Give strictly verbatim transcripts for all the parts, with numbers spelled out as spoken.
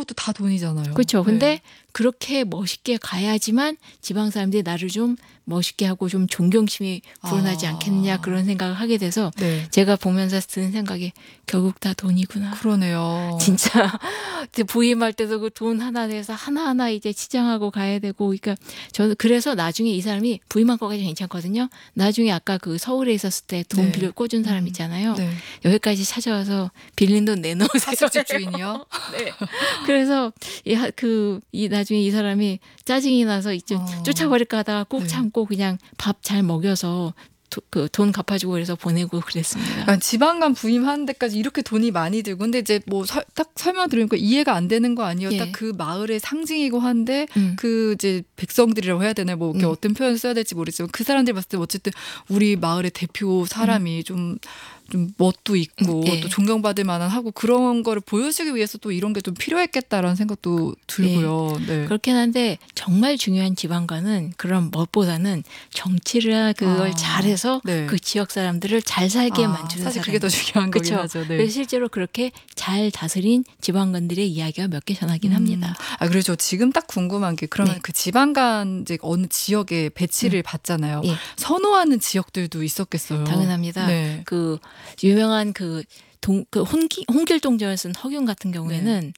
것도 다 돈이잖아요. 그렇죠. 근데 네. 그렇게 멋있게 가야지만 지방 사람들이 나를 좀 멋있게 하고 좀 존경심이 불어나지 아. 않겠느냐 그런 생각을 하게 돼서 네. 제가 보면서 드는 생각이 결국 다 돈이구나. 그러네요. 진짜 부임할 때도 그 돈 하나 내서 하나하나 이제 치장하고 가야 되고 그러니까 저는 그래서 나중에 이 사람이 부임한 거까지 괜찮거든요. 나중에 아까 그 서울에 있었을 때 돈 네. 빌려 꽂은 사람 있잖아요. 네. 여기까지 찾아와서 빌린 돈 내놓으세요. 사숙집 주인이요? 네. 그래서 이 그 이 나중에 이 사람이 짜증이 나서 이제 어. 쫓아버릴까 하다가 꼭 네. 참고 그냥 밥 잘 먹여서 그 돈 갚아주고 그래서 보내고 그랬습니다. 그러니까 지방간 부임하는 데까지 이렇게 돈이 많이 들고 근데 이제 뭐 딱 설명 들으니까 이해가 안 되는 거 아니에요. 예. 딱 그 마을의 상징이고 한데 음. 그 이제 백성들이라고 해야 되나요? 뭐 이렇게 음. 어떤 표현을 써야 될지 모르겠지만 그 사람들이 봤을 때 어쨌든 우리 마을의 대표 사람이 좀 좀 멋도 있고 음, 예. 또 존경받을 만한 하고 그런 거를 보여주기 위해서 또 이런 게 좀 필요했겠다라는 생각도 들고요. 네. 그렇긴 한데 정말 중요한 지방관은 그런 멋보다는 정치를 그걸 아, 잘해서 네. 그 지역 사람들을 잘 살게 아, 만드는 사실 사람. 그게 더 중요한 거긴 그렇죠. 하죠. 네. 그래서 실제로 그렇게 잘 다스린 지방관들의 이야기가 몇 개 전하긴 음. 합니다. 아, 그래서 지금 딱 궁금한 게 그러면 네. 그 지방간 이제 어느 지역에 배치를 받잖아요. 예. 선호하는 지역들도 있었겠어요. 당연합니다. 네. 그 유명한 그 동, 그 홍기, 홍길동전을 쓴 허균 같은 경우에는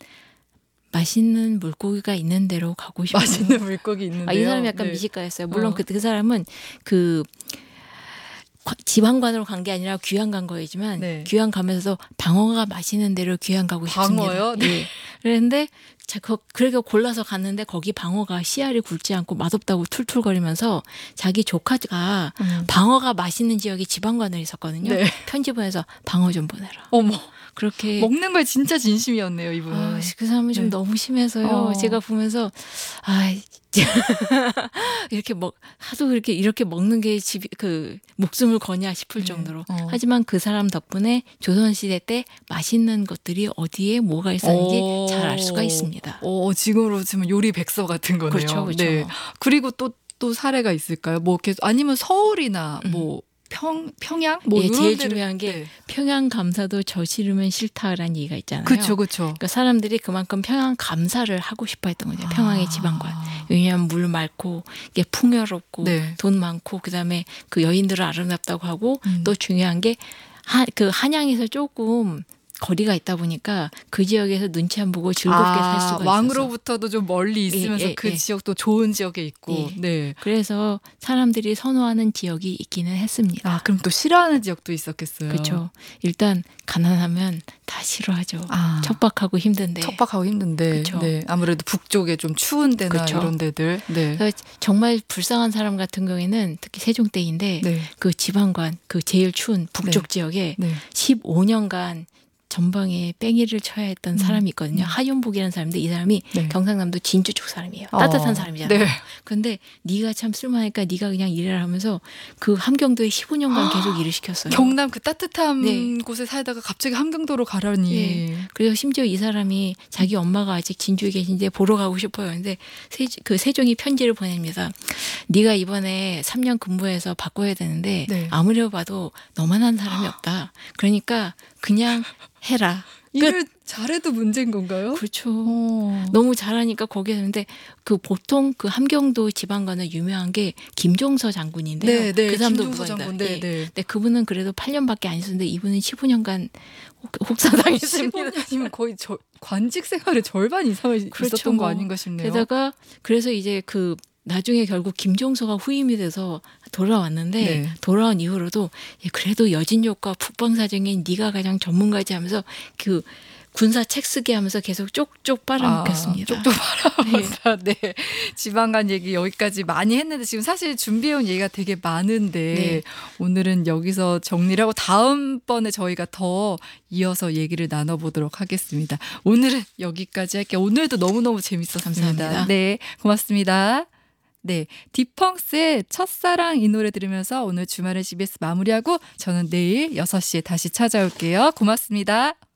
맛있는 물고기가 있는 데로 가고 싶어요. 맛있는 물고기 있는데요. 아, 이 사람이 약간 네. 미식가였어요. 물론 어. 그, 그 사람은 그 과- 지방관으로 간 게 아니라 귀양 간 거이지만 네. 귀양 가면서 방어가 맛있는 데로 귀양 가고 싶습니다. 방어요? 네. 예. 그런데 자, 그, 그렇게 골라서 갔는데 거기 방어가 씨알이 굵지 않고 맛없다고 툴툴거리면서 자기 조카가 음. 방어가 맛있는 지역에 지방관을 있었거든요. 네. 편지 보내서 방어 좀 보내라. 어머, 그렇게 먹는 거에 진짜 진심이었네요, 이분은. 아, 그 사람은 좀 네. 너무 심해서요. 어. 제가 보면서 아 이렇게 먹 하도 이렇게 이렇게 먹는 게 집 그 목숨을 거냐 싶을 네. 정도로. 어. 하지만 그 사람 덕분에 조선 시대 때 맛있는 것들이 어디에 뭐가 있었는지 어. 잘 알 수가 있습니다. 어, 지금으로 치면 요리 백서 같은 거네요. 그렇죠, 그렇죠. 네. 그리고 또, 또 사례가 있을까요? 뭐, 이렇게 아니면 서울이나 음. 뭐, 평, 평양? 뭐, 예, 이런 제일 데를- 중요한 게 네. 평양 감사도 저 싫으면 싫다라는 얘기가 있잖아요. 그쵸, 그쵸. 그러니까 사람들이 그만큼 평양 감사를 하고 싶어 했던 거죠. 평양의 아. 지방관. 왜냐하면 물 맑고 이게 풍요롭고 네. 돈 많고 그다음에 그 여인들을 아름답다고 하고 음. 또 중요한 게 그 한양에서 조금 거리가 있다 보니까 그 지역에서 눈치 안 보고 즐겁게 살 수가 있어서. 왕으로부터도 좀 멀리 있으면서 예, 예, 그 예. 지역도 좋은 지역에 있고. 예. 네. 그래서 사람들이 선호하는 지역이 있기는 했습니다. 아, 그럼 또 싫어하는 지역도 있었겠어요. 그렇죠. 일단 가난하면 다 싫어하죠. 아. 척박하고 힘든데. 척박하고 힘든데. 그쵸. 네. 아무래도 북쪽에 좀 추운 데나 그쵸. 이런 데들. 네. 그래서 정말 불쌍한 사람 같은 경우에는 특히 세종대인데 네. 그 지방관 그 제일 추운 북쪽 네. 지역에 네. 십오 년간 전방에 뺑이를 쳐야 했던 음. 사람이 있거든요. 음. 하윤복이라는 사람인데 이 사람이 네. 경상남도 진주 쪽 사람이에요. 어. 따뜻한 사람이잖아요. 네. 그런데 네가 참 쓸만하니까 네가 그냥 일해라 하면서 그 함경도에 십오 년간 계속 일을 시켰어요. 경남 그 따뜻한 네. 곳에 살다가 갑자기 함경도로 가라니. 예. 그래서 심지어 이 사람이 자기 엄마가 아직 진주에 계신데 보러 가고 싶어요. 근데 세, 그 세종이 편지를 보냅니다. 네가 이번에 삼 년 근무해서 바꿔야 되는데 네. 아무리 봐도 너만한 사람이 없다. 그러니까 그냥 해라. 일을 잘해도 문제인 건가요? 그렇죠. 어. 너무 잘하니까 거기에 있는데 그 보통 그 함경도 지방관은 유명한 게 김종서 장군인데요. 네, 네. 그 사람도 김종서 누구인가. 장군. 네, 예. 네. 근데 그분은 그래도 팔 년밖에 안 있었는데 이분은 십오 년간 혹사당했습니다. 십오 년이면 거의 저, 관직 생활의 절반 이상을 그렇죠, 있었던 거 뭐. 아닌가 싶네요. 게다가 그래서 이제 그 나중에 결국 김종서가 후임이 돼서 돌아왔는데 네. 돌아온 이후로도 예, 그래도 여진족과 북방사정인 네가 가장 전문가지 하면서 그 군사 책 쓰게 하면서 계속 쪽쪽 빨아먹혔습니다. 아, 쪽쪽 빨아먹었다. 네. 지방간 얘기 여기까지 많이 했는데 지금 사실 준비해온 얘기가 되게 많은데 네. 오늘은 여기서 정리를 하고 다음번에 저희가 더 이어서 얘기를 나눠보도록 하겠습니다. 오늘은 여기까지 할게요. 오늘도 너무너무 재밌었습니다. 감사합니다. 네. 고맙습니다. 네, 디펑스의 첫사랑 이 노래 들으면서 오늘 주말의 지비에스 마무리하고 저는 내일 여섯 시에 다시 찾아올게요. 고맙습니다.